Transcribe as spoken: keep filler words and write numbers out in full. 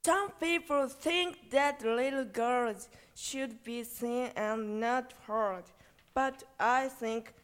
Some people think that little girls should be seen and not heard, but I think